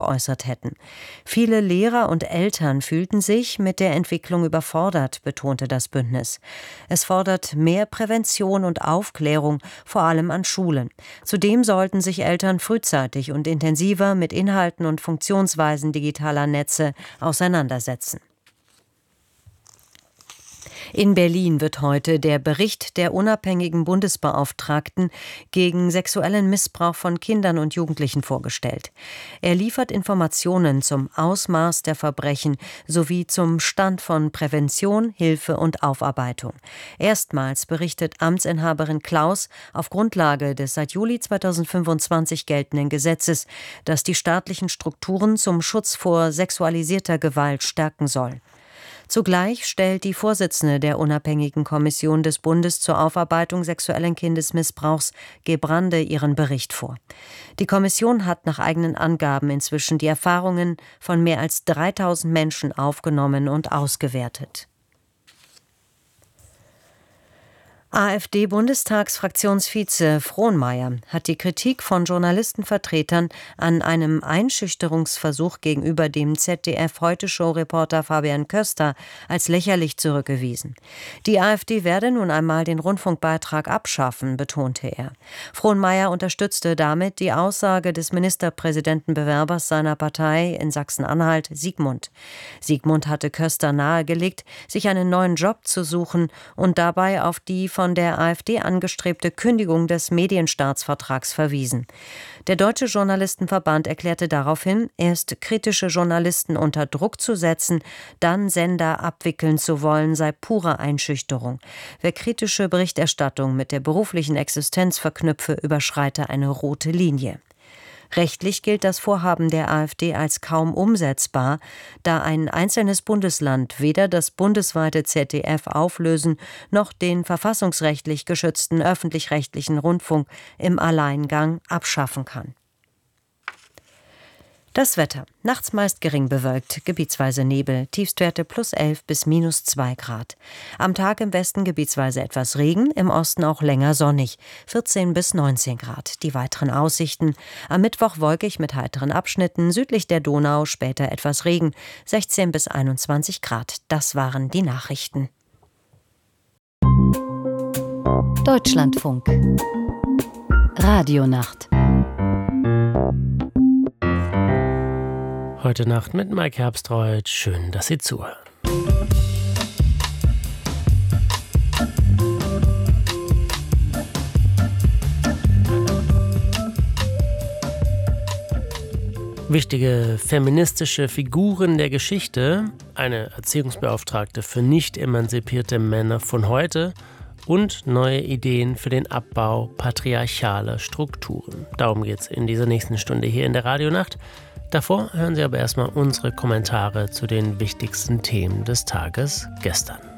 geäußert hätten. Viele Lehrer und Eltern fühlten sich mit der Entwicklung überfordert, betonte das Bündnis. Es fordert mehr Prävention und Aufklärung, vor allem an Schulen. Zudem sollten sich Eltern frühzeitig und intensiver mit Inhalten und Funktionsweisen digitaler Netze auseinandersetzen. In Berlin wird heute der Bericht der unabhängigen Bundesbeauftragten gegen sexuellen Missbrauch von Kindern und Jugendlichen vorgestellt. Er liefert Informationen zum Ausmaß der Verbrechen sowie zum Stand von Prävention, Hilfe und Aufarbeitung. Erstmals berichtet Amtsinhaberin Klaus auf Grundlage des seit Juli 2025 geltenden Gesetzes, das die staatlichen Strukturen zum Schutz vor sexualisierter Gewalt stärken soll. Zugleich stellt die Vorsitzende der Unabhängigen Kommission des Bundes zur Aufarbeitung sexuellen Kindesmissbrauchs, Gebrande, ihren Bericht vor. Die Kommission hat nach eigenen Angaben inzwischen die Erfahrungen von mehr als 3000 Menschen aufgenommen und ausgewertet. AfD-Bundestagsfraktionsvize Frohnmaier hat die Kritik von Journalistenvertretern an einem Einschüchterungsversuch gegenüber dem ZDF-Heute-Show-Reporter Fabian Köster als lächerlich zurückgewiesen. Die AfD werde nun einmal den Rundfunkbeitrag abschaffen, betonte er. Frohnmaier unterstützte damit die Aussage des Ministerpräsidentenbewerbers seiner Partei in Sachsen-Anhalt, Siegmund. Siegmund hatte Köster nahegelegt, sich einen neuen Job zu suchen und dabei auf die von der AfD angestrebte Kündigung des Medienstaatsvertrags verwiesen. Der Deutsche Journalistenverband erklärte daraufhin, erst kritische Journalisten unter Druck zu setzen, dann Sender abwickeln zu wollen, sei pure Einschüchterung. Wer kritische Berichterstattung mit der beruflichen Existenz verknüpfe, überschreite eine rote Linie. Rechtlich gilt das Vorhaben der AfD als kaum umsetzbar, da ein einzelnes Bundesland weder das bundesweite ZDF auflösen noch den verfassungsrechtlich geschützten öffentlich-rechtlichen Rundfunk im Alleingang abschaffen kann. Das Wetter. Nachts meist gering bewölkt, gebietsweise Nebel, Tiefstwerte +11 bis -2 Grad. Am Tag im Westen gebietsweise etwas Regen, im Osten auch länger sonnig, 14 bis 19 Grad. Die weiteren Aussichten: am Mittwoch wolkig mit heiteren Abschnitten, südlich der Donau später etwas Regen, 16 bis 21 Grad. Das waren die Nachrichten. Deutschlandfunk. Radionacht. Heute Nacht mit Mike Herbstreuth. Schön, dass Sie zuhören. Wichtige feministische Figuren der Geschichte, eine Erziehungsbeauftragte für nicht emanzipierte Männer von heute und neue Ideen für den Abbau patriarchaler Strukturen. Darum geht's in dieser nächsten Stunde hier in der Radionacht. Davor hören Sie aber erstmal unsere Kommentare zu den wichtigsten Themen des Tages gestern.